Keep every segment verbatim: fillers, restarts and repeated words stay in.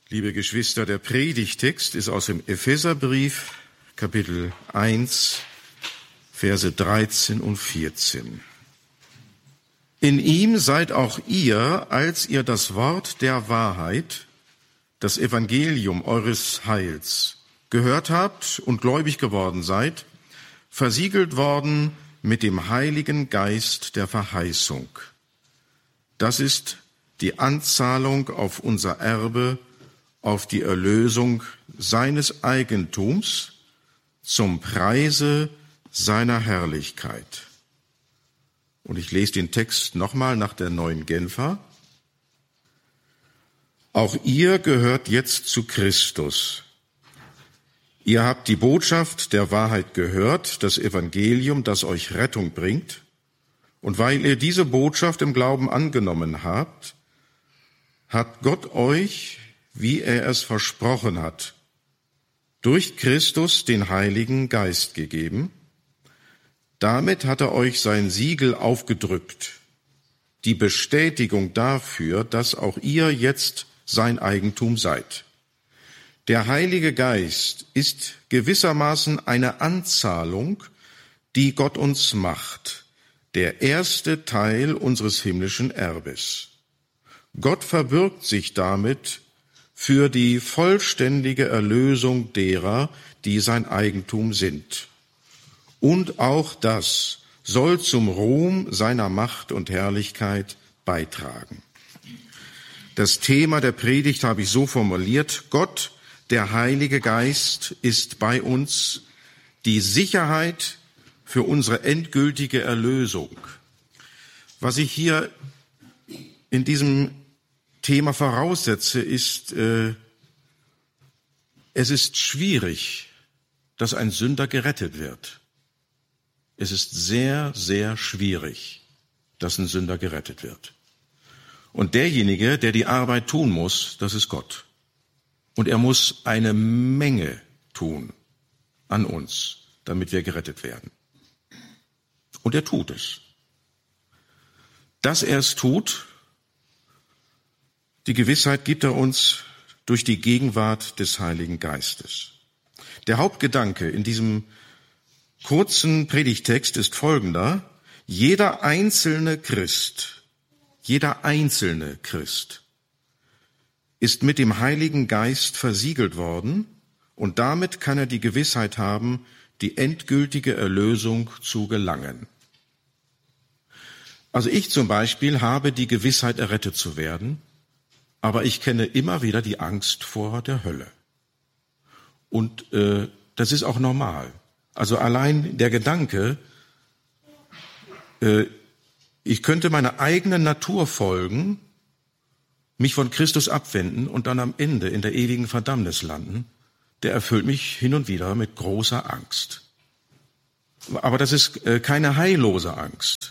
Liebe Geschwister, der Predigtext ist aus dem Epheserbrief, Kapitel eins, Verse dreizehn und vierzehn. In ihm seid auch ihr, als ihr das Wort der Wahrheit, das Evangelium eures Heils, gehört habt und gläubig geworden seid, versiegelt worden mit dem Heiligen Geist der Verheißung. Das ist die Anzahlung auf unser Erbe, auf die Erlösung seines Eigentums zum Preise seiner Herrlichkeit. Und ich lese den Text nochmal nach der Neuen Genfer. Auch ihr gehört jetzt zu Christus. Ihr habt die Botschaft der Wahrheit gehört, das Evangelium, das euch Rettung bringt. Und weil ihr diese Botschaft im Glauben angenommen habt, hat Gott euch, wie er es versprochen hat, durch Christus den Heiligen Geist gegeben. Damit hat er euch sein Siegel aufgedrückt, die Bestätigung dafür, dass auch ihr jetzt sein Eigentum seid. Der Heilige Geist ist gewissermaßen eine Anzahlung, die Gott uns macht, der erste Teil unseres himmlischen Erbes. Gott verbürgt sich damit für die vollständige Erlösung derer, die sein Eigentum sind. Und auch das soll zum Ruhm seiner Macht und Herrlichkeit beitragen. Das Thema der Predigt habe ich so formuliert: Gott, der Heilige Geist, ist bei uns die Sicherheit für unsere endgültige Erlösung. Was ich hier in diesem Thema voraussetze, ist, äh, es ist schwierig, dass ein Sünder gerettet wird. Es ist sehr, sehr schwierig, dass ein Sünder gerettet wird. Und derjenige, der die Arbeit tun muss, das ist Gott. Und er muss eine Menge tun an uns, damit wir gerettet werden. Und er tut es. Dass er es tut, die Gewissheit gibt er uns durch die Gegenwart des Heiligen Geistes. Der Hauptgedanke in diesem kurzen Predigtext ist folgender: Jeder einzelne Christ, jeder einzelne Christ ist mit dem Heiligen Geist versiegelt worden und damit kann er die Gewissheit haben, die endgültige Erlösung zu gelangen. Also ich zum Beispiel habe die Gewissheit, errettet zu werden, aber ich kenne immer wieder die Angst vor der Hölle. Und äh, das ist auch normal. Also allein der Gedanke, äh, ich könnte meiner eigenen Natur folgen, mich von Christus abwenden und dann am Ende in der ewigen Verdammnis landen, der erfüllt mich hin und wieder mit großer Angst. Aber das ist äh, keine heillose Angst.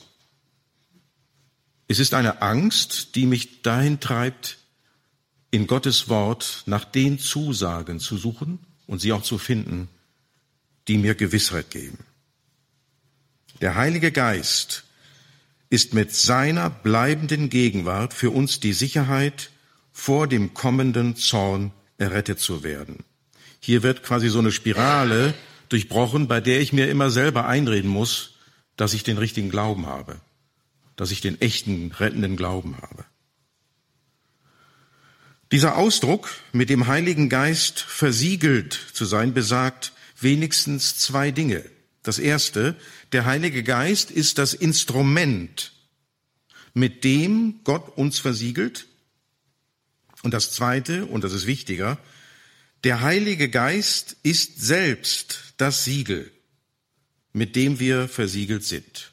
Es ist eine Angst, die mich dahin treibt, in Gottes Wort nach den Zusagen zu suchen und sie auch zu finden, die mir Gewissheit geben. Der Heilige Geist ist mit seiner bleibenden Gegenwart für uns die Sicherheit, vor dem kommenden Zorn errettet zu werden. Hier wird quasi so eine Spirale durchbrochen, bei der ich mir immer selber einreden muss, dass ich den richtigen Glauben habe, dass ich den echten, rettenden Glauben habe. Dieser Ausdruck, mit dem Heiligen Geist versiegelt zu sein, besagt wenigstens zwei Dinge. Das erste: Der Heilige Geist ist das Instrument, mit dem Gott uns versiegelt. Und das zweite, und das ist wichtiger: Der Heilige Geist ist selbst das Siegel, mit dem wir versiegelt sind.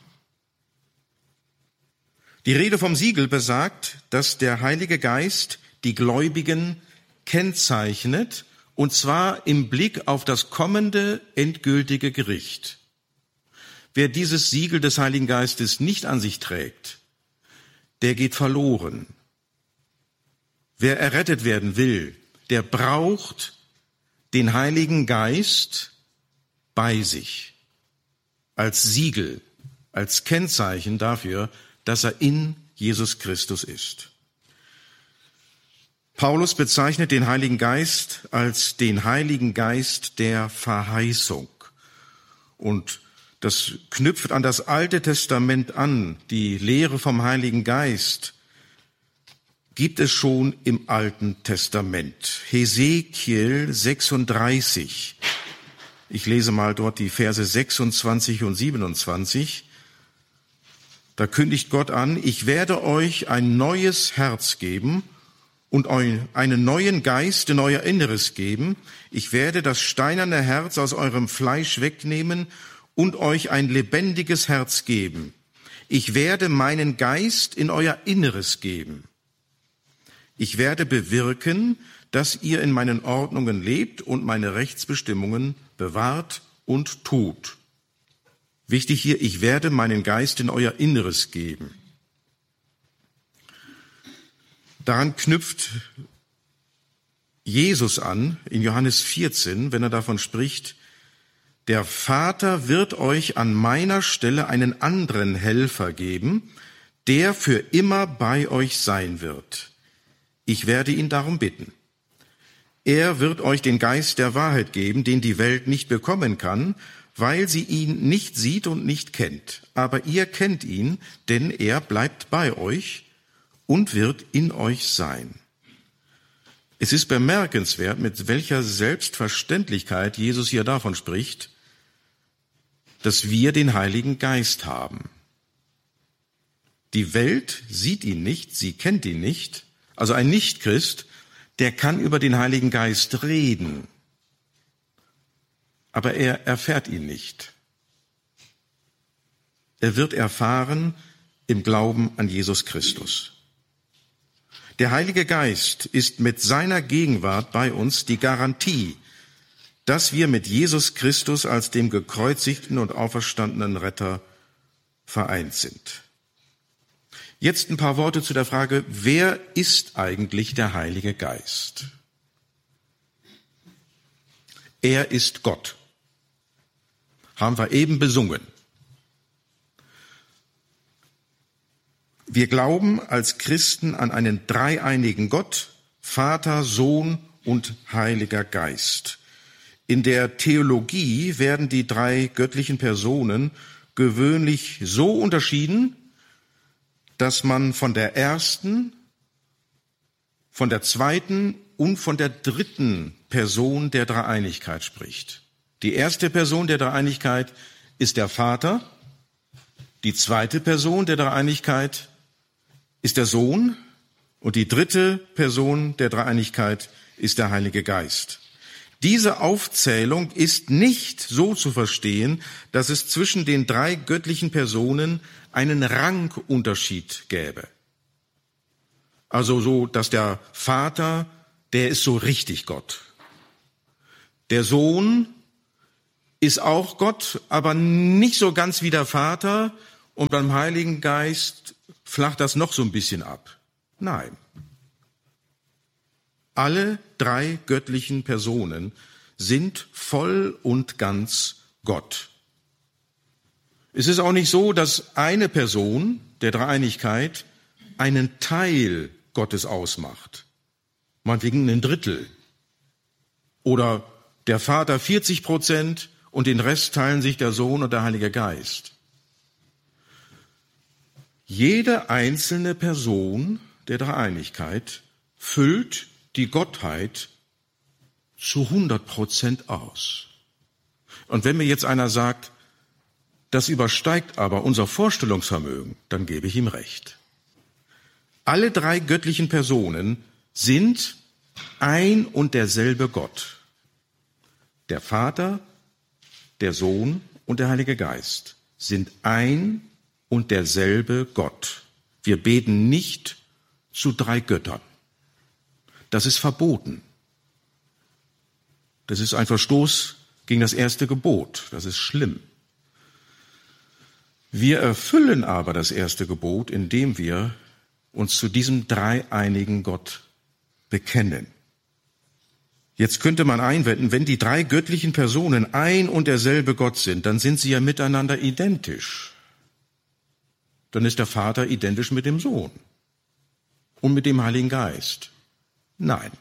Die Rede vom Siegel besagt, dass der Heilige Geist die Gläubigen kennzeichnet, und zwar im Blick auf das kommende endgültige Gericht. Wer dieses Siegel des Heiligen Geistes nicht an sich trägt, der geht verloren. Wer errettet werden will, der braucht den Heiligen Geist bei sich als Siegel, als Kennzeichen dafür, dass er in Jesus Christus ist. Paulus bezeichnet den Heiligen Geist als den Heiligen Geist der Verheißung. Und das knüpft an das Alte Testament an. Die Lehre vom Heiligen Geist gibt es schon im Alten Testament. Hesekiel sechsunddreißig. Ich lese mal dort die Verse sechsundzwanzig und siebenundzwanzig. Da kündigt Gott an: Ich werde euch ein neues Herz geben und einen neuen Geist in euer Inneres geben. Ich werde das steinerne Herz aus eurem Fleisch wegnehmen und euch ein lebendiges Herz geben. Ich werde meinen Geist in euer Inneres geben. Ich werde bewirken, dass ihr in meinen Ordnungen lebt und meine Rechtsbestimmungen bewahrt und tut. Wichtig hier: Ich werde meinen Geist in euer Inneres geben. Daran knüpft Jesus an in Johannes vierzehn, wenn er davon spricht: Der Vater wird euch an meiner Stelle einen anderen Helfer geben, der für immer bei euch sein wird. Ich werde ihn darum bitten. Er wird euch den Geist der Wahrheit geben, den die Welt nicht bekommen kann, weil sie ihn nicht sieht und nicht kennt. Aber ihr kennt ihn, denn er bleibt bei euch und wird in euch sein. Es ist bemerkenswert, mit welcher Selbstverständlichkeit Jesus hier davon spricht, dass wir den Heiligen Geist haben. Die Welt sieht ihn nicht, sie kennt ihn nicht. Also ein Nichtchrist, der kann über den Heiligen Geist reden, aber er erfährt ihn nicht. Er wird erfahren im Glauben an Jesus Christus. Der Heilige Geist ist mit seiner Gegenwart bei uns die Garantie, dass wir mit Jesus Christus als dem gekreuzigten und auferstandenen Retter vereint sind. Jetzt ein paar Worte zu der Frage: Wer ist eigentlich der Heilige Geist? Er ist Gott. Haben wir eben besungen. Wir glauben als Christen an einen dreieinigen Gott, Vater, Sohn und Heiliger Geist. In der Theologie werden die drei göttlichen Personen gewöhnlich so unterschieden, dass man von der ersten, von der zweiten und von der dritten Person der Dreieinigkeit spricht. Die erste Person der Dreieinigkeit ist der Vater, die zweite Person der Dreieinigkeit ist der Sohn und die dritte Person der Dreieinigkeit ist der Heilige Geist. Diese Aufzählung ist nicht so zu verstehen, dass es zwischen den drei göttlichen Personen einen Rangunterschied gäbe. Also so, dass der Vater, der ist so richtig Gott. Der Sohn ist auch Gott, aber nicht so ganz wie der Vater. Und beim Heiligen Geist flacht das noch so ein bisschen ab. Nein. Alle drei göttlichen Personen sind voll und ganz Gott. Es ist auch nicht so, dass eine Person der Dreieinigkeit einen Teil Gottes ausmacht, meinetwegen ein Drittel. Oder der Vater vierzig Prozent und den Rest teilen sich der Sohn und der Heilige Geist. Jede einzelne Person der Dreieinigkeit füllt die Gottheit zu hundert Prozent aus. Und wenn mir jetzt einer sagt, das übersteigt aber unser Vorstellungsvermögen, dann gebe ich ihm recht. Alle drei göttlichen Personen sind ein und derselbe Gott. Der Vater, der Sohn und der Heilige Geist sind ein und derselbe Gott. Wir beten nicht zu drei Göttern. Das ist verboten. Das ist ein Verstoß gegen das erste Gebot. Das ist schlimm. Wir erfüllen aber das erste Gebot, indem wir uns zu diesem dreieinigen Gott bekennen. Jetzt könnte man einwenden, wenn die drei göttlichen Personen ein und derselbe Gott sind, dann sind sie ja miteinander identisch. Dann ist der Vater identisch mit dem Sohn und mit dem Heiligen Geist. Nein.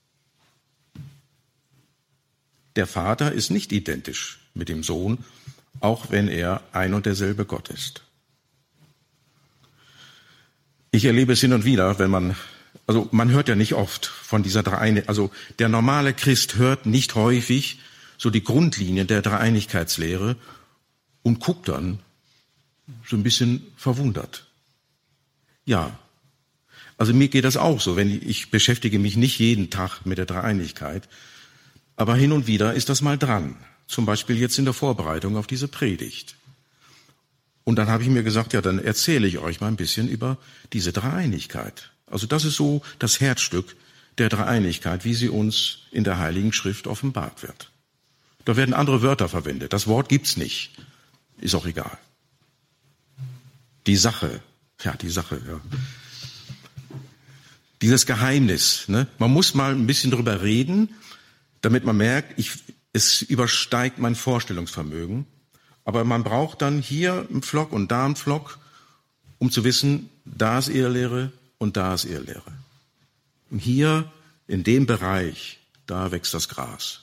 Der Vater ist nicht identisch mit dem Sohn, auch wenn er ein und derselbe Gott ist. Ich erlebe es hin und wieder, wenn man, also man hört ja nicht oft von dieser Dreieinigkeit, also der normale Christ hört nicht häufig so die Grundlinien der Dreieinigkeitslehre und guckt dann so ein bisschen verwundert. Ja, also mir geht das auch so, wenn ich, ich beschäftige mich nicht jeden Tag mit der Dreieinigkeit, aber hin und wieder ist das mal dran, zum Beispiel jetzt in der Vorbereitung auf diese Predigt. Und dann habe ich mir gesagt, ja, dann erzähle ich euch mal ein bisschen über diese Dreieinigkeit. Also das ist so das Herzstück der Dreieinigkeit, wie sie uns in der Heiligen Schrift offenbart wird. Da werden andere Wörter verwendet. Das Wort gibt's nicht. Ist auch egal. Die Sache, ja, die Sache, ja. Dieses Geheimnis, ne? Man muss mal ein bisschen drüber reden, damit man merkt, ich, es übersteigt mein Vorstellungsvermögen. Aber man braucht dann hier einen Pflock und da einen Pflock, um zu wissen, da ist Irrlehre und da ist Irrlehre. Und hier, in dem Bereich, da wächst das Gras.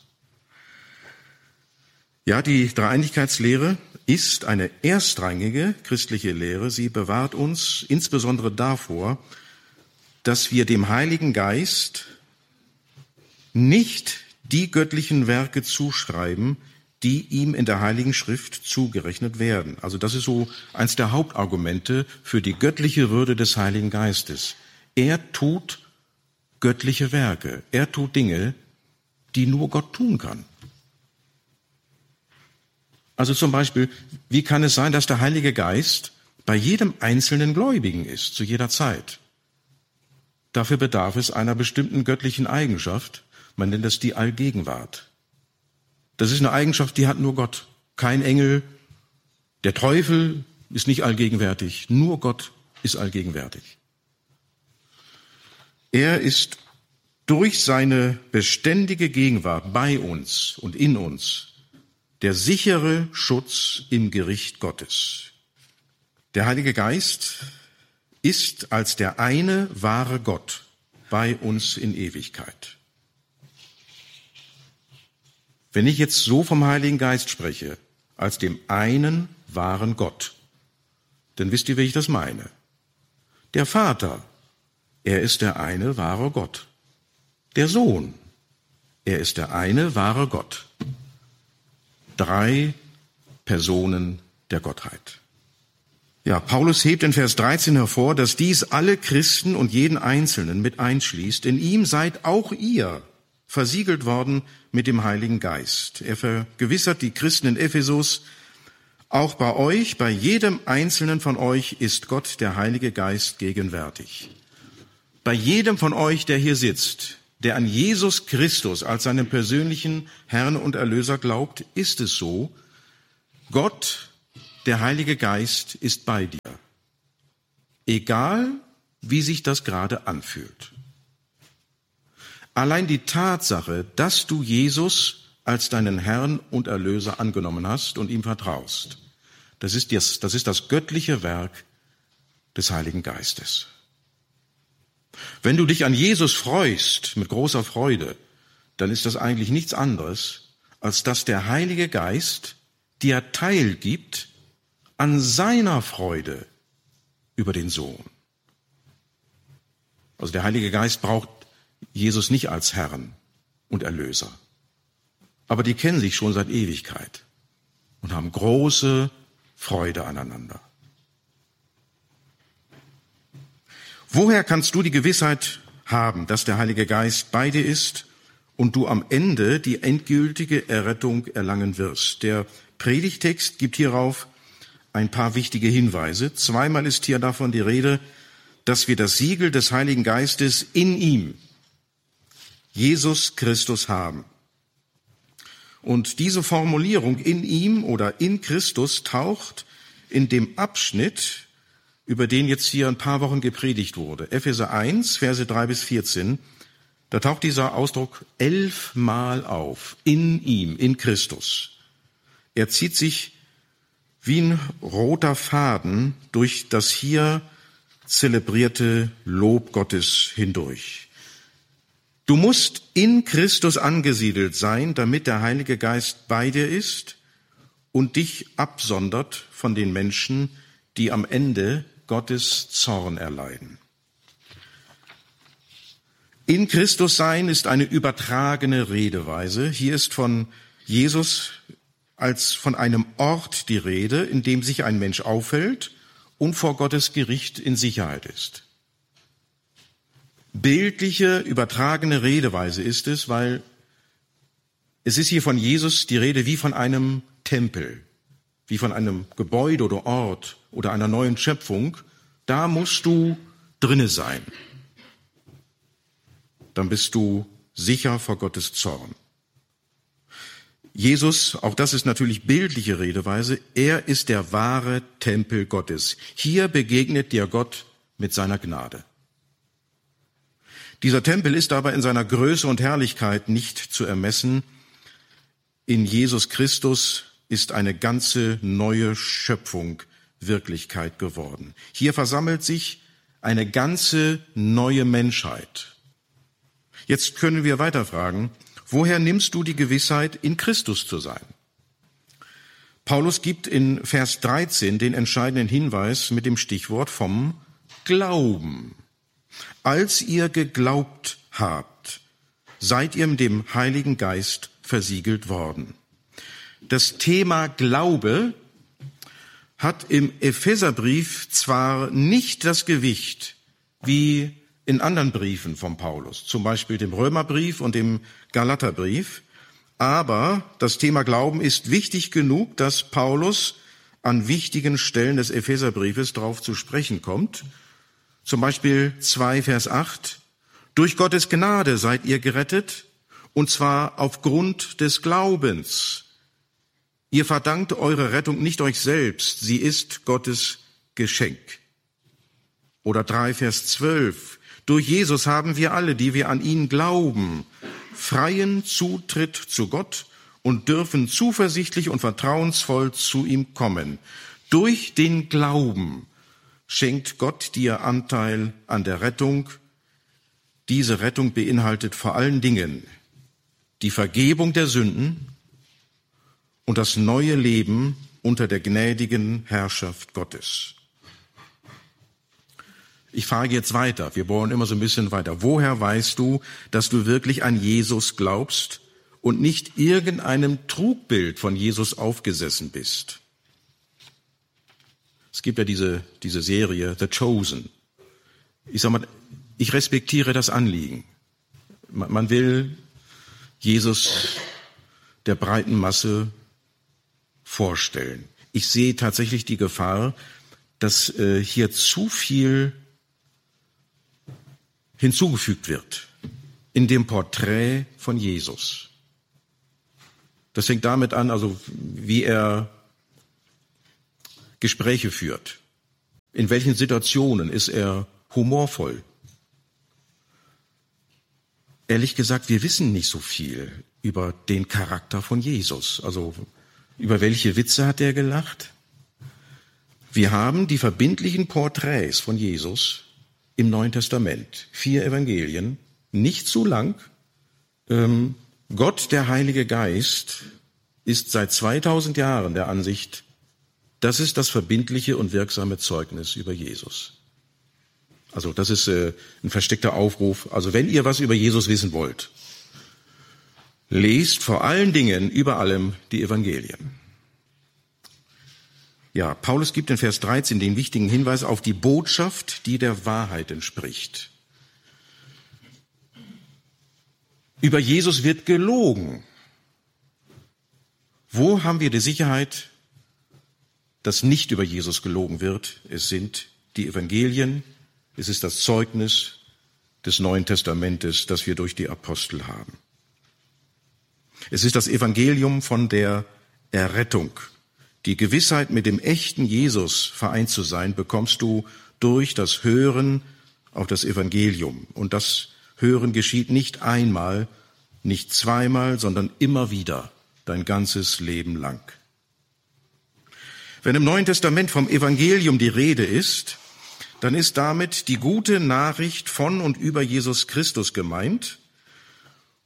Ja, die Dreieinigkeitslehre ist eine erstrangige christliche Lehre. Sie bewahrt uns insbesondere davor, dass wir dem Heiligen Geist nicht die göttlichen Werke zuschreiben, die ihm in der Heiligen Schrift zugerechnet werden. Also das ist so eins der Hauptargumente für die göttliche Würde des Heiligen Geistes. Er tut göttliche Werke. Er tut Dinge, die nur Gott tun kann. Also zum Beispiel, wie kann es sein, dass der Heilige Geist bei jedem einzelnen Gläubigen ist, zu jeder Zeit? Dafür bedarf es einer bestimmten göttlichen Eigenschaft. Man nennt es die Allgegenwart. Das ist eine Eigenschaft, die hat nur Gott. Kein Engel, der Teufel ist nicht allgegenwärtig. Nur Gott ist allgegenwärtig. Er ist durch seine beständige Gegenwart bei uns und in uns der sichere Schutz im Gericht Gottes. Der Heilige Geist ist als der eine wahre Gott bei uns in Ewigkeit. Wenn ich jetzt so vom Heiligen Geist spreche, als dem einen wahren Gott, dann wisst ihr, wie ich das meine. Der Vater, er ist der eine wahre Gott. Der Sohn, er ist der eine wahre Gott. Drei Personen der Gottheit. Ja, Paulus hebt in Vers dreizehn hervor, dass dies alle Christen und jeden Einzelnen mit einschließt. In ihm seid auch ihr versiegelt worden mit dem Heiligen Geist. Er vergewissert die Christen in Ephesus, auch bei euch, bei jedem Einzelnen von euch ist Gott, der Heilige Geist, gegenwärtig. Bei jedem von euch, der hier sitzt, der an Jesus Christus als seinen persönlichen Herrn und Erlöser glaubt, ist es so, Gott, der Heilige Geist, ist bei dir. Egal, wie sich das gerade anfühlt. Allein die Tatsache, dass du Jesus als deinen Herrn und Erlöser angenommen hast und ihm vertraust, das ist das, das ist das göttliche Werk des Heiligen Geistes. Wenn du dich an Jesus freust, mit großer Freude, dann ist das eigentlich nichts anderes, als dass der Heilige Geist dir teilgibt an seiner Freude über den Sohn. Also der Heilige Geist braucht Jesus nicht als Herrn und Erlöser. Aber die kennen sich schon seit Ewigkeit und haben große Freude aneinander. Woher kannst du die Gewissheit haben, dass der Heilige Geist bei dir ist und du am Ende die endgültige Errettung erlangen wirst? Der Predigtext gibt hierauf ein paar wichtige Hinweise. Zweimal ist hier davon die Rede, dass wir das Siegel des Heiligen Geistes in ihm, Jesus Christus, haben. Und diese Formulierung in ihm oder in Christus taucht in dem Abschnitt, über den jetzt hier ein paar Wochen gepredigt wurde. Epheser eins, Verse drei bis vierzehn, da taucht dieser Ausdruck elfmal auf. In ihm, in Christus. Er zieht sich wie ein roter Faden durch das hier zelebrierte Lob Gottes hindurch. Du musst in Christus angesiedelt sein, damit der Heilige Geist bei dir ist und dich absondert von den Menschen, die am Ende Gottes Zorn erleiden. In Christus sein ist eine übertragene Redeweise. Hier ist von Jesus als von einem Ort die Rede, in dem sich ein Mensch aufhält und vor Gottes Gericht in Sicherheit ist. Bildliche, übertragene Redeweise ist es, weil es ist hier von Jesus die Rede wie von einem Tempel, wie von einem Gebäude oder Ort oder einer neuen Schöpfung. Da musst du drinne sein. Dann bist du sicher vor Gottes Zorn. Jesus, auch das ist natürlich bildliche Redeweise, er ist der wahre Tempel Gottes. Hier begegnet dir Gott mit seiner Gnade. Dieser Tempel ist aber in seiner Größe und Herrlichkeit nicht zu ermessen. In Jesus Christus ist eine ganze neue Schöpfung Wirklichkeit geworden. Hier versammelt sich eine ganze neue Menschheit. Jetzt können wir weiterfragen, woher nimmst du die Gewissheit, in Christus zu sein? Paulus gibt in Vers dreizehn den entscheidenden Hinweis mit dem Stichwort vom Glauben. Als ihr geglaubt habt, seid ihr mit dem Heiligen Geist versiegelt worden. Das Thema Glaube hat im Epheserbrief zwar nicht das Gewicht wie in anderen Briefen von Paulus, zum Beispiel dem Römerbrief und dem Galaterbrief, aber das Thema Glauben ist wichtig genug, dass Paulus an wichtigen Stellen des Epheserbriefes darauf zu sprechen kommt. Zum Beispiel zwei Vers acht. Durch Gottes Gnade seid ihr gerettet, und zwar aufgrund des Glaubens. Ihr verdankt eure Rettung nicht euch selbst, sie ist Gottes Geschenk. Oder drei Vers zwölf. Durch Jesus haben wir alle, die wir an ihn glauben, freien Zutritt zu Gott und dürfen zuversichtlich und vertrauensvoll zu ihm kommen. Durch den Glauben schenkt Gott dir Anteil an der Rettung. Diese Rettung beinhaltet vor allen Dingen die Vergebung der Sünden und das neue Leben unter der gnädigen Herrschaft Gottes. Ich frage jetzt weiter, wir bohren immer so ein bisschen weiter. Woher weißt du, dass du wirklich an Jesus glaubst und nicht irgendeinem Trugbild von Jesus aufgesessen bist? Es gibt ja diese, diese Serie The Chosen. Ich sag mal, ich respektiere das Anliegen. Man, man will Jesus der breiten Masse vorstellen. Ich sehe tatsächlich die Gefahr, dass äh, hier zu viel hinzugefügt wird in dem Porträt von Jesus. Das fängt damit an, also wie er Gespräche führt. In welchen Situationen ist er humorvoll? Ehrlich gesagt, wir wissen nicht so viel über den Charakter von Jesus. Also über welche Witze hat er gelacht? Wir haben die verbindlichen Porträts von Jesus im Neuen Testament. Vier Evangelien, nicht zu lang. Ähm, Gott, der Heilige Geist, ist seit zweitausend Jahren der Ansicht, das ist das verbindliche und wirksame Zeugnis über Jesus. Also das ist äh, ein versteckter Aufruf. Also wenn ihr was über Jesus wissen wollt, lest vor allen Dingen über allem die Evangelien. Ja, Paulus gibt in Vers dreizehn den wichtigen Hinweis auf die Botschaft, die der Wahrheit entspricht. Über Jesus wird gelogen. Wo haben wir die Sicherheit, dass nicht über Jesus gelogen wird? Es sind die Evangelien, es ist das Zeugnis des Neuen Testamentes, das wir durch die Apostel haben. Es ist das Evangelium von der Errettung. Die Gewissheit, mit dem echten Jesus vereint zu sein, bekommst du durch das Hören auf das Evangelium. Und das Hören geschieht nicht einmal, nicht zweimal, sondern immer wieder, dein ganzes Leben lang. Wenn im Neuen Testament vom Evangelium die Rede ist, dann ist damit die gute Nachricht von und über Jesus Christus gemeint,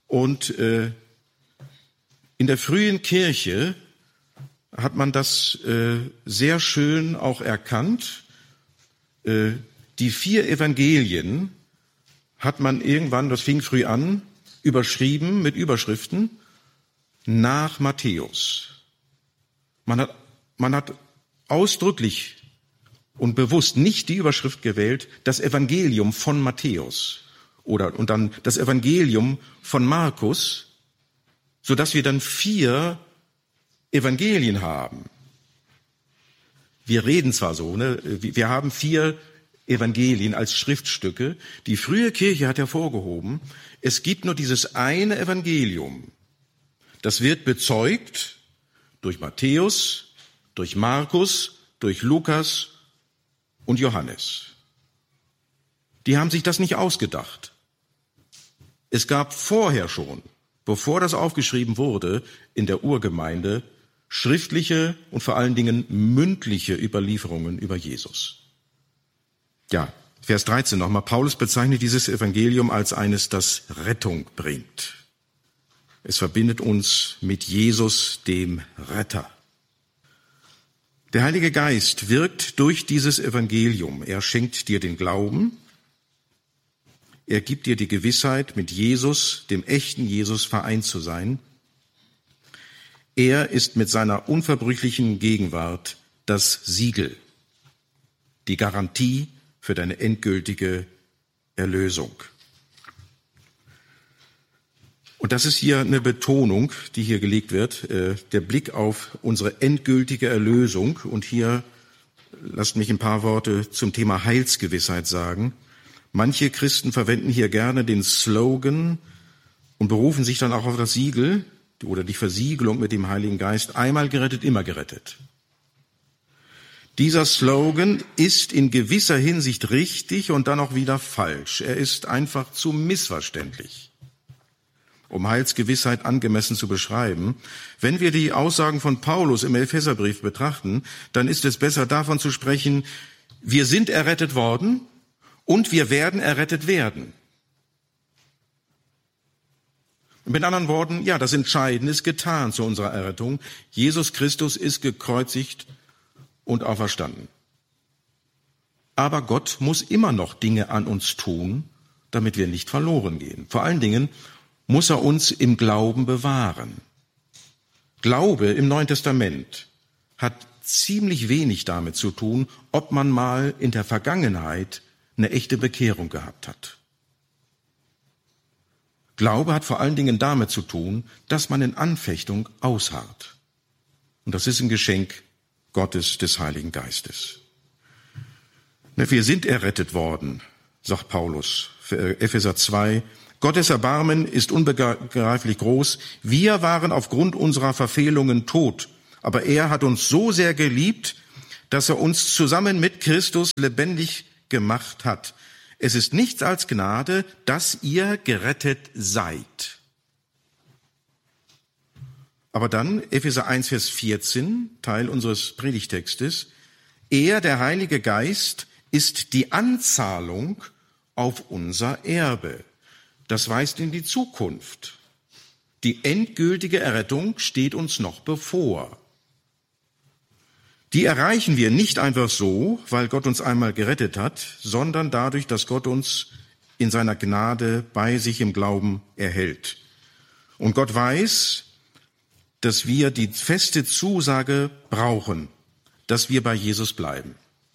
Und äh, in der frühen Kirche hat man das äh, sehr schön auch erkannt. Äh, die vier Evangelien hat man irgendwann, das fing früh an, überschrieben mit Überschriften nach Matthäus. Man hat, man hat ausdrücklich und bewusst nicht die Überschrift gewählt, das Evangelium von Matthäus oder und dann das Evangelium von Markus, sodass wir dann vier Evangelien haben. Wir reden zwar so, ne? Wir haben vier Evangelien als Schriftstücke. Die frühe Kirche hat hervorgehoben, es gibt nur dieses eine Evangelium. Das wird bezeugt durch Matthäus, durch Markus, durch Lukas und Johannes. Die haben sich das nicht ausgedacht. Es gab vorher schon, bevor das aufgeschrieben wurde, in der Urgemeinde schriftliche und vor allen Dingen mündliche Überlieferungen über Jesus. Ja, Vers dreizehn nochmal. Paulus bezeichnet dieses Evangelium als eines, das Rettung bringt. Es verbindet uns mit Jesus, dem Retter. Der Heilige Geist wirkt durch dieses Evangelium. Er schenkt dir den Glauben. Er gibt dir die Gewissheit, mit Jesus, dem echten Jesus, vereint zu sein. Er ist mit seiner unverbrüchlichen Gegenwart das Siegel, die Garantie für deine endgültige Erlösung. Und das ist hier eine Betonung, die hier gelegt wird, äh, der Blick auf unsere endgültige Erlösung. Und hier lasst mich ein paar Worte zum Thema Heilsgewissheit sagen. Manche Christen verwenden hier gerne den Slogan und berufen sich dann auch auf das Siegel oder die Versiegelung mit dem Heiligen Geist. Einmal gerettet, immer gerettet. Dieser Slogan ist in gewisser Hinsicht richtig und dann auch wieder falsch. Er ist einfach zu missverständlich, um Heilsgewissheit angemessen zu beschreiben. Wenn wir die Aussagen von Paulus im Epheserbrief betrachten, dann ist es besser davon zu sprechen, wir sind errettet worden und wir werden errettet werden. Mit anderen Worten, ja, das Entscheidende ist getan zu unserer Errettung. Jesus Christus ist gekreuzigt und auferstanden. Aber Gott muss immer noch Dinge an uns tun, damit wir nicht verloren gehen. Vor allen Dingen muss er uns im Glauben bewahren. Glaube im Neuen Testament hat ziemlich wenig damit zu tun, ob man mal in der Vergangenheit eine echte Bekehrung gehabt hat. Glaube hat vor allen Dingen damit zu tun, dass man in Anfechtung ausharrt. Und das ist ein Geschenk Gottes, des Heiligen Geistes. Wir sind errettet worden, sagt Paulus, Epheser zwei. Gottes Erbarmen ist unbegreiflich groß. Wir waren aufgrund unserer Verfehlungen tot, aber er hat uns so sehr geliebt, dass er uns zusammen mit Christus lebendig gemacht hat. Es ist nichts als Gnade, dass ihr gerettet seid. Aber dann Epheser eins, Vers vierzehn, Teil unseres Predigtextes. Er, der Heilige Geist, ist die Anzahlung auf unser Erbe. Das weist in die Zukunft. Die endgültige Errettung steht uns noch bevor. Die erreichen wir nicht einfach so, weil Gott uns einmal gerettet hat, sondern dadurch, dass Gott uns in seiner Gnade bei sich im Glauben erhält. Und Gott weiß, dass wir die feste Zusage brauchen, dass wir bei Jesus bleiben.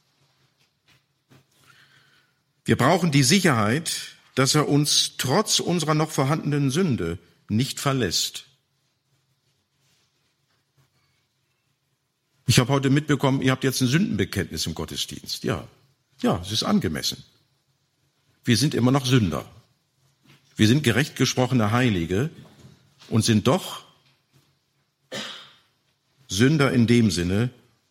Wir brauchen die Sicherheit, dass er uns trotz unserer noch vorhandenen Sünde nicht verlässt. Ich habe heute mitbekommen, ihr habt jetzt ein Sündenbekenntnis im Gottesdienst. Ja, ja, es ist angemessen. Wir sind immer noch Sünder. Wir sind gerecht gesprochene Heilige und sind doch Sünder in dem Sinne,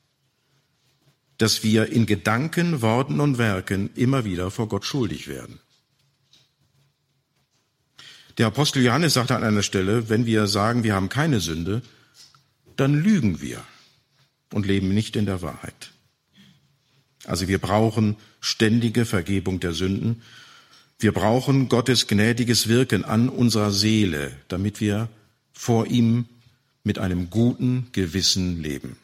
dass wir in Gedanken, Worten und Werken immer wieder vor Gott schuldig werden. Der Apostel Johannes sagte an einer Stelle, wenn wir sagen, wir haben keine Sünde, dann lügen wir und leben nicht in der Wahrheit. Also wir brauchen ständige Vergebung der Sünden. Wir brauchen Gottes gnädiges Wirken an unserer Seele, damit wir vor ihm mit einem guten Gewissen leben.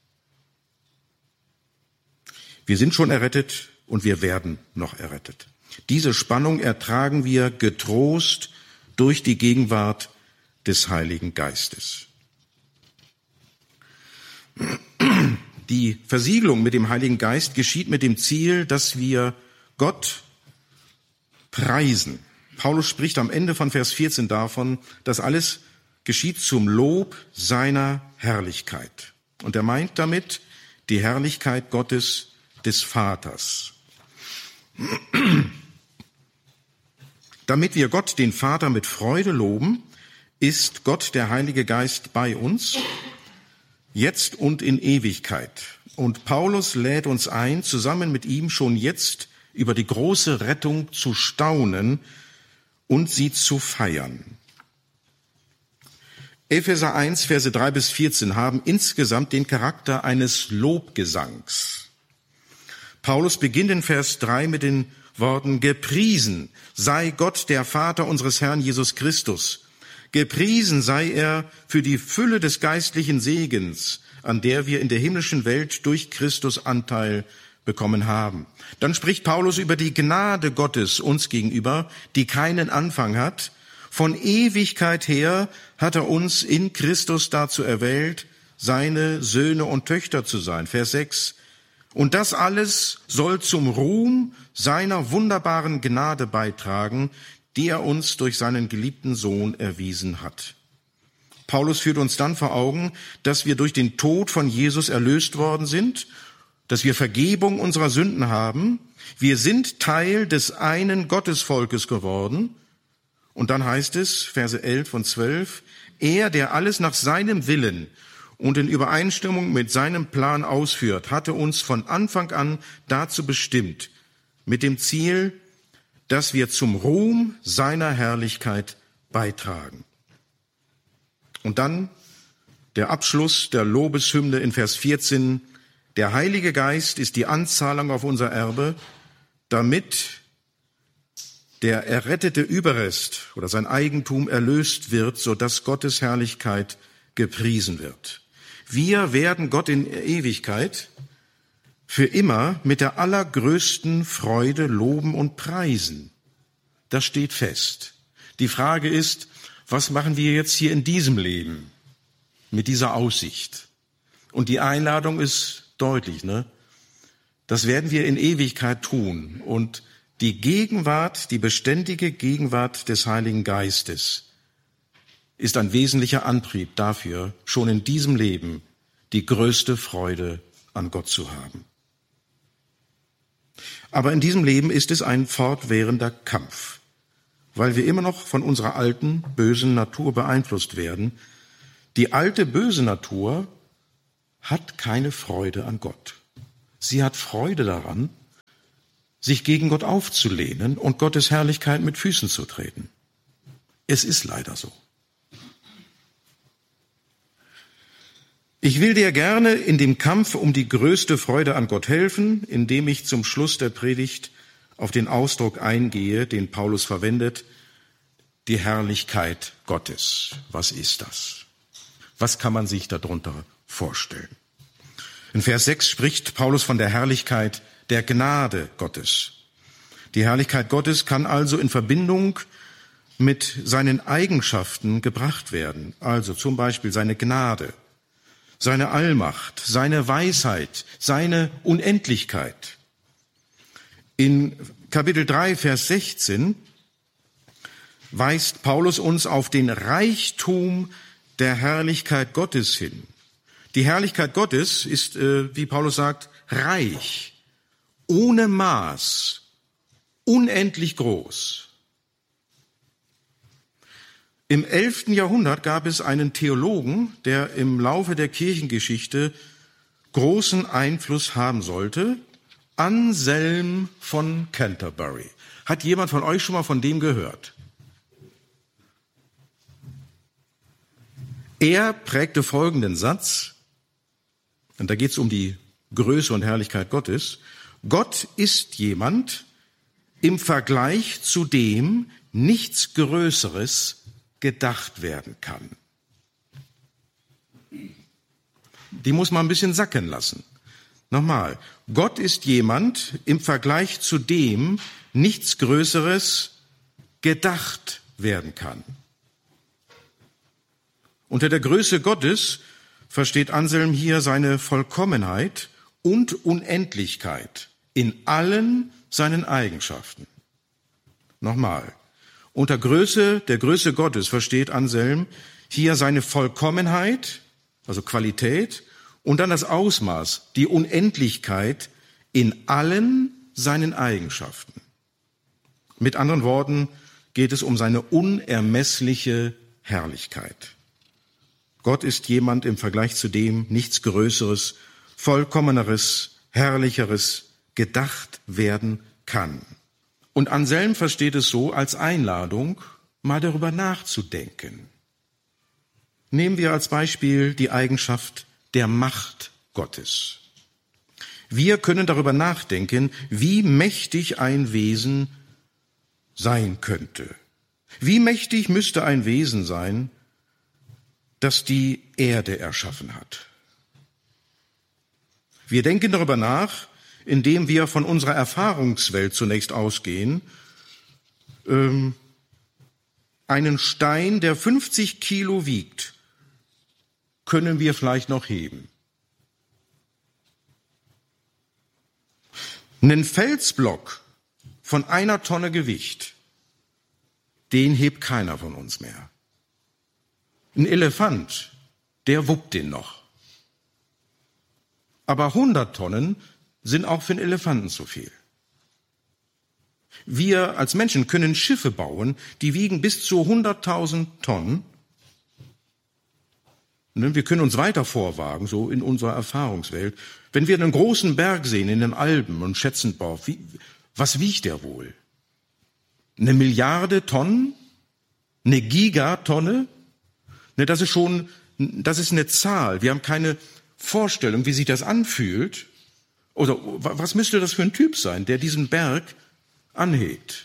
Wir sind schon errettet und wir werden noch errettet. Diese Spannung ertragen wir getrost durch die Gegenwart des Heiligen Geistes. Die Versiegelung mit dem Heiligen Geist geschieht mit dem Ziel, dass wir Gott preisen. Paulus spricht am Ende von Vers vierzehn davon, dass alles geschieht zum Lob seiner Herrlichkeit. Und er meint damit die Herrlichkeit Gottes des Vaters. Damit wir Gott, den Vater, mit Freude loben, ist Gott, der Heilige Geist, bei uns, jetzt und in Ewigkeit. Und Paulus lädt uns ein, zusammen mit ihm schon jetzt über die große Rettung zu staunen und sie zu feiern. Epheser eins, Verse drei bis vierzehn haben insgesamt den Charakter eines Lobgesangs. Paulus beginnt in Vers drei mit den Worten: Gepriesen sei Gott, der Vater unseres Herrn Jesus Christus. Gepriesen sei er für die Fülle des geistlichen Segens, an der wir in der himmlischen Welt durch Christus Anteil bekommen haben. Dann spricht Paulus über die Gnade Gottes uns gegenüber, die keinen Anfang hat. Von Ewigkeit her hat er uns in Christus dazu erwählt, seine Söhne und Töchter zu sein. Vers sechs. Und das alles soll zum Ruhm seiner wunderbaren Gnade beitragen, die er uns durch seinen geliebten Sohn erwiesen hat. Paulus führt uns dann vor Augen, dass wir durch den Tod von Jesus erlöst worden sind, dass wir Vergebung unserer Sünden haben. Wir sind Teil des einen Gottesvolkes geworden. Und dann heißt es, Verse elf und zwölf, er, der alles nach seinem Willen und in Übereinstimmung mit seinem Plan ausführt, hatte uns von Anfang an dazu bestimmt, mit dem Ziel, dass wir zum Ruhm seiner Herrlichkeit beitragen. Und dann der Abschluss der Lobeshymne in Vers vierzehn. Der Heilige Geist ist die Anzahlung auf unser Erbe, damit der errettete Überrest oder sein Eigentum erlöst wird, sodass Gottes Herrlichkeit gepriesen wird. Wir werden Gott in Ewigkeit für immer mit der allergrößten Freude loben und preisen. Das steht fest. Die Frage ist, was machen wir jetzt hier in diesem Leben mit dieser Aussicht? Und die Einladung ist deutlich, ne? Das werden wir in Ewigkeit tun. Und die Gegenwart, die beständige Gegenwart des Heiligen Geistes ist ein wesentlicher Antrieb dafür, schon in diesem Leben die größte Freude an Gott zu haben. Aber in diesem Leben ist es ein fortwährender Kampf, weil wir immer noch von unserer alten, bösen Natur beeinflusst werden. Die alte, böse Natur hat keine Freude an Gott. Sie hat Freude daran, sich gegen Gott aufzulehnen und Gottes Herrlichkeit mit Füßen zu treten. Es ist leider so. Ich will dir gerne in dem Kampf um die größte Freude an Gott helfen, indem ich zum Schluss der Predigt auf den Ausdruck eingehe, den Paulus verwendet, die Herrlichkeit Gottes. Was ist das? Was kann man sich darunter vorstellen? In Vers sechs spricht Paulus von der Herrlichkeit der Gnade Gottes. Die Herrlichkeit Gottes kann also in Verbindung mit seinen Eigenschaften gebracht werden. Also zum Beispiel seine Gnade, seine Allmacht, seine Weisheit, seine Unendlichkeit. In Kapitel drei, Vers sechzehn weist Paulus uns auf den Reichtum der Herrlichkeit Gottes hin. Die Herrlichkeit Gottes ist, wie Paulus sagt, reich, ohne Maß, unendlich groß. Im elften Jahrhundert gab es einen Theologen, der im Laufe der Kirchengeschichte großen Einfluss haben sollte, Anselm von Canterbury. Hat jemand von euch schon mal von dem gehört? Er prägte folgenden Satz, und da geht es um die Größe und Herrlichkeit Gottes. Gott ist jemand, im Vergleich zu dem nichts Größeres gedacht werden kann. Die muss man ein bisschen sacken lassen. Nochmal, Gott ist jemand, im Vergleich zu dem nichts Größeres gedacht werden kann. Unter der Größe Gottes versteht Anselm hier seine Vollkommenheit und Unendlichkeit in allen seinen Eigenschaften. Nochmal, unter Größe, der Größe Gottes versteht Anselm hier seine Vollkommenheit, also Qualität, und dann das Ausmaß, die Unendlichkeit in allen seinen Eigenschaften. Mit anderen Worten geht es um seine unermessliche Herrlichkeit. Gott ist jemand im Vergleich zu dem nichts Größeres, Vollkommeneres, Herrlicheres gedacht werden kann. Und Anselm versteht es so als Einladung, mal darüber nachzudenken. Nehmen wir als Beispiel die Eigenschaft der Macht Gottes. Wir können darüber nachdenken, wie mächtig ein Wesen sein könnte. Wie mächtig müsste ein Wesen sein, das die Erde erschaffen hat. Wir denken darüber nach, indem wir von unserer Erfahrungswelt zunächst ausgehen, ähm, einen Stein, der fünfzig Kilo wiegt, können wir vielleicht noch heben. Einen Felsblock von einer Tonne Gewicht, den hebt keiner von uns mehr. Ein Elefant, der wuppt den noch. Aber hundert Tonnen sind auch für einen Elefanten zu viel. Wir als Menschen können Schiffe bauen, die wiegen bis zu hunderttausend Tonnen. Wir können uns weiter vorwagen, so in unserer Erfahrungswelt. Wenn wir einen großen Berg sehen in den Alpen und schätzen, boah, wie, was wiegt der wohl? Eine Milliarde Tonnen? Eine Gigatonne? Ne, das ist schon, das ist eine Zahl. Wir haben keine Vorstellung, wie sich das anfühlt. Oder was müsste das für ein Typ sein, der diesen Berg anhebt?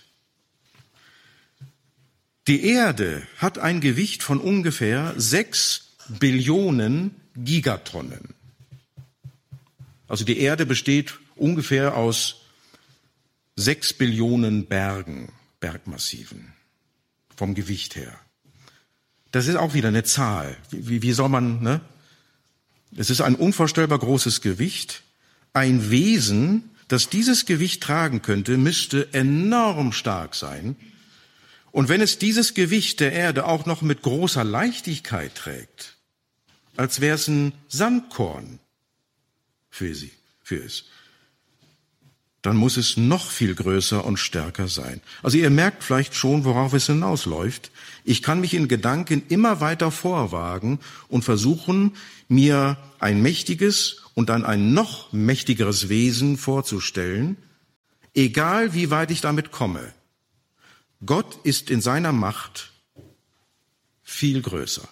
Die Erde hat ein Gewicht von ungefähr sechs Billionen Gigatonnen. Also die Erde besteht ungefähr aus sechs Billionen Bergen, Bergmassiven, vom Gewicht her. Das ist auch wieder eine Zahl. Wie, wie soll man, ne? Es ist ein unvorstellbar großes Gewicht. Ein Wesen, das dieses Gewicht tragen könnte, müsste enorm stark sein. Und wenn es dieses Gewicht der Erde auch noch mit großer Leichtigkeit trägt, als wäre es ein Sandkorn für sie, für es, dann muss es noch viel größer und stärker sein. Also ihr merkt vielleicht schon, worauf es hinausläuft. Ich kann mich in Gedanken immer weiter vorwagen und versuchen, mir ein mächtiges und dann ein noch mächtigeres Wesen vorzustellen, egal wie weit ich damit komme. Gott ist in seiner Macht viel größer.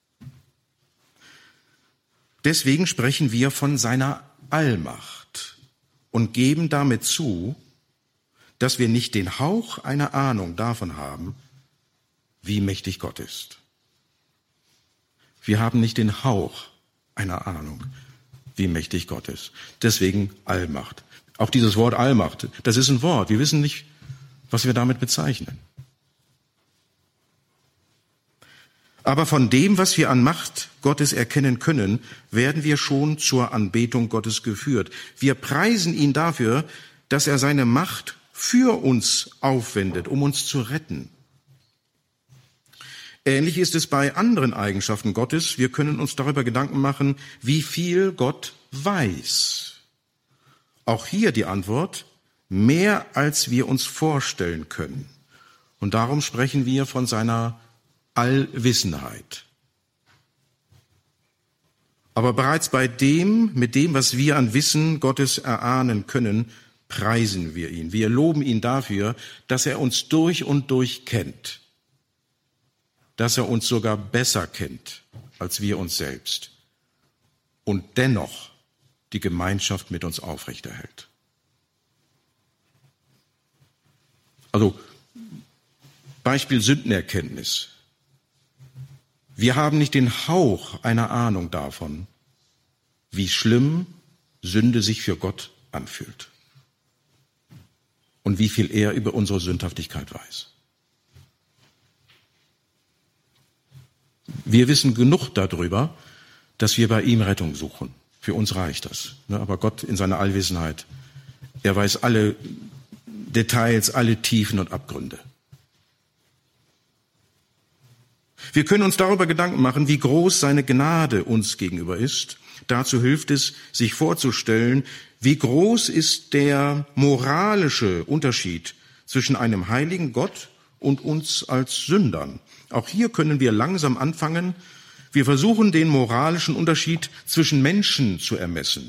Deswegen sprechen wir von seiner Allmacht und geben damit zu, dass wir nicht den Hauch einer Ahnung davon haben, wie mächtig Gott ist. Wir haben nicht den Hauch einer Ahnung, wie mächtig Gott ist. Deswegen Allmacht. Auch dieses Wort Allmacht, das ist ein Wort. Wir wissen nicht, was wir damit bezeichnen. Aber von dem, was wir an Macht Gottes erkennen können, werden wir schon zur Anbetung Gottes geführt. Wir preisen ihn dafür, dass er seine Macht für uns aufwendet, um uns zu retten. Ähnlich ist es bei anderen Eigenschaften Gottes. Wir können uns darüber Gedanken machen, wie viel Gott weiß. Auch hier die Antwort, mehr als wir uns vorstellen können. Und darum sprechen wir von seiner Allwissenheit. Aber bereits bei dem, mit dem, was wir an Wissen Gottes erahnen können, preisen wir ihn. Wir loben ihn dafür, dass er uns durch und durch kennt. Dass er uns sogar besser kennt als wir uns selbst. Und dennoch die Gemeinschaft mit uns aufrechterhält. Also Beispiel Sündenerkenntnis. Wir haben nicht den Hauch einer Ahnung davon, wie schlimm Sünde sich für Gott anfühlt und wie viel er über unsere Sündhaftigkeit weiß. Wir wissen genug darüber, dass wir bei ihm Rettung suchen. Für uns reicht das. Aber Gott in seiner Allwissenheit, er weiß alle Details, alle Tiefen und Abgründe. Wir können uns darüber Gedanken machen, wie groß seine Gnade uns gegenüber ist. Dazu hilft es, sich vorzustellen, wie groß ist der moralische Unterschied zwischen einem heiligen Gott und uns als Sündern. Auch hier können wir langsam anfangen. Wir versuchen, den moralischen Unterschied zwischen Menschen zu ermessen.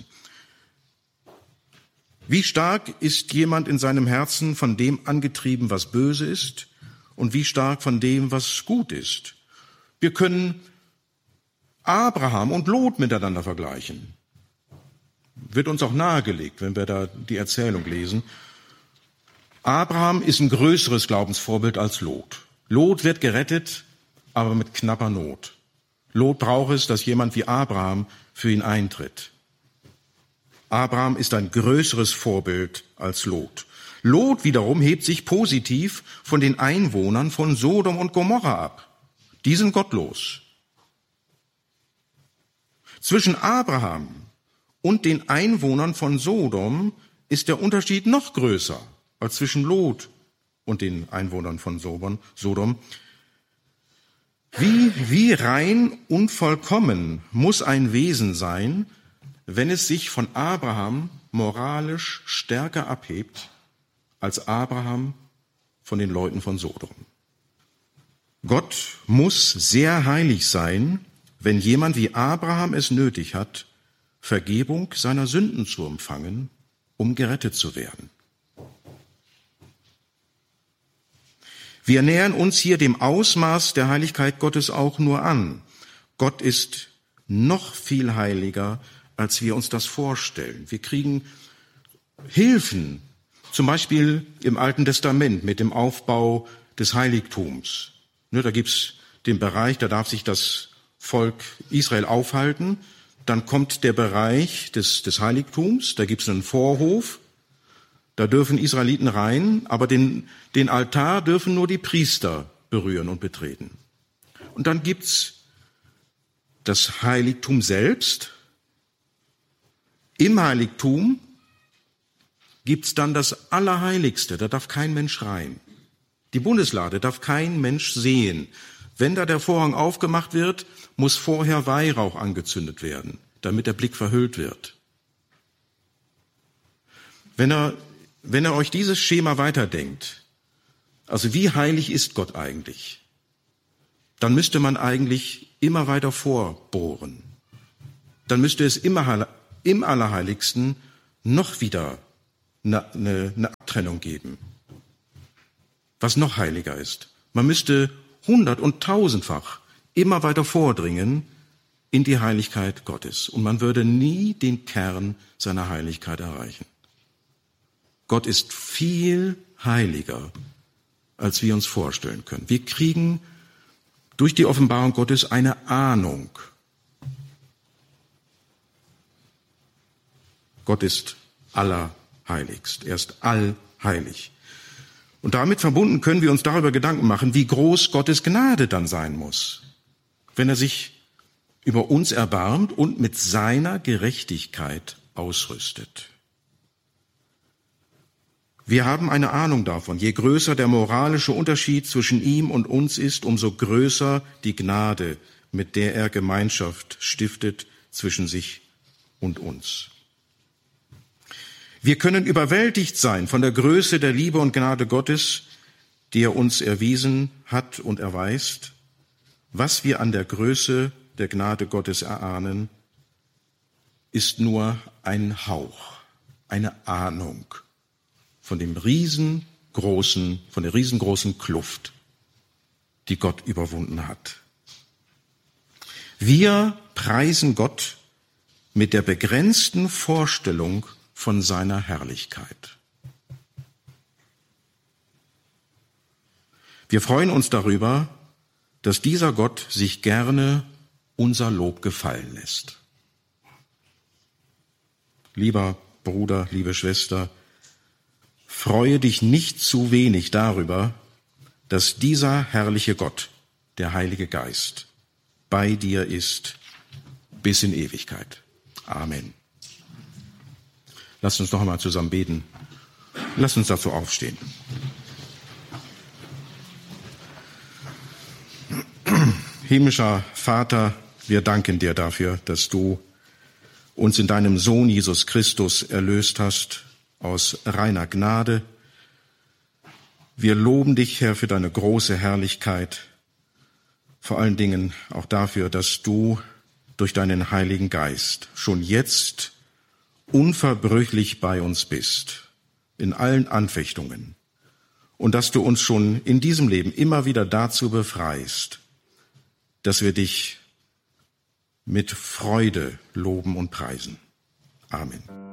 Wie stark ist jemand in seinem Herzen von dem angetrieben, was böse ist, und wie stark von dem, was gut ist? Wir können Abraham und Lot miteinander vergleichen. Wird uns auch nahegelegt, wenn wir da die Erzählung lesen. Abraham ist ein größeres Glaubensvorbild als Lot. Lot wird gerettet, aber mit knapper Not. Lot braucht es, dass jemand wie Abraham für ihn eintritt. Abraham ist ein größeres Vorbild als Lot. Lot wiederum hebt sich positiv von den Einwohnern von Sodom und Gomorra ab. Die sind gottlos. Zwischen Abraham und den Einwohnern von Sodom ist der Unterschied noch größer als zwischen Lot und den Einwohnern von Sodom. Wie, wie rein und vollkommen muss ein Wesen sein, wenn es sich von Abraham moralisch stärker abhebt als Abraham von den Leuten von Sodom. Gott muss sehr heilig sein, wenn jemand wie Abraham es nötig hat, Vergebung seiner Sünden zu empfangen, um gerettet zu werden. Wir nähern uns hier dem Ausmaß der Heiligkeit Gottes auch nur an. Gott ist noch viel heiliger, als wir uns das vorstellen. Wir kriegen Hilfen, zum Beispiel im Alten Testament mit dem Aufbau des Heiligtums. Da gibt's den Bereich, da darf sich das Volk Israel aufhalten. Dann kommt der Bereich des, des Heiligtums, da gibt's einen Vorhof. Da dürfen Israeliten rein, aber den, den Altar dürfen nur die Priester berühren und betreten. Und dann gibt's das Heiligtum selbst. Im Heiligtum gibt's dann das Allerheiligste, da darf kein Mensch rein. Die Bundeslade darf kein Mensch sehen. Wenn da der Vorhang aufgemacht wird, muss vorher Weihrauch angezündet werden, damit der Blick verhüllt wird. Wenn er, wenn er euch dieses Schema weiterdenkt, also wie heilig ist Gott eigentlich, dann müsste man eigentlich immer weiter vorbohren. Dann müsste es immer im Allerheiligsten noch wieder eine, eine, eine Abtrennung geben, was noch heiliger ist. Man müsste hundert- und tausendfach immer weiter vordringen in die Heiligkeit Gottes. Und man würde nie den Kern seiner Heiligkeit erreichen. Gott ist viel heiliger, als wir uns vorstellen können. Wir kriegen durch die Offenbarung Gottes eine Ahnung. Gott ist allerheiligst. Er ist allheilig. Und damit verbunden können wir uns darüber Gedanken machen, wie groß Gottes Gnade dann sein muss, wenn er sich über uns erbarmt und mit seiner Gerechtigkeit ausrüstet. Wir haben eine Ahnung davon, je größer der moralische Unterschied zwischen ihm und uns ist, umso größer die Gnade, mit der er Gemeinschaft stiftet zwischen sich und uns. Wir können überwältigt sein von der Größe der Liebe und Gnade Gottes, die er uns erwiesen hat und erweist. Was wir an der Größe der Gnade Gottes erahnen, ist nur ein Hauch, eine Ahnung von dem riesengroßen, von der riesengroßen Kluft, die Gott überwunden hat. Wir preisen Gott mit der begrenzten Vorstellung von seiner Herrlichkeit. Wir freuen uns darüber, dass dieser Gott sich gerne unser Lob gefallen lässt. Lieber Bruder, liebe Schwester, freue dich nicht zu wenig darüber, dass dieser herrliche Gott, der Heilige Geist, bei dir ist bis in Ewigkeit. Amen. Lasst uns noch einmal zusammen beten. Lasst uns dazu aufstehen. Himmlischer Vater, wir danken dir dafür, dass du uns in deinem Sohn Jesus Christus erlöst hast aus reiner Gnade. Wir loben dich, Herr, für deine große Herrlichkeit, vor allen Dingen auch dafür, dass du durch deinen Heiligen Geist schon jetzt unverbrüchlich bei uns bist, in allen Anfechtungen, und dass du uns schon in diesem Leben immer wieder dazu befreist, dass wir dich mit Freude loben und preisen. Amen.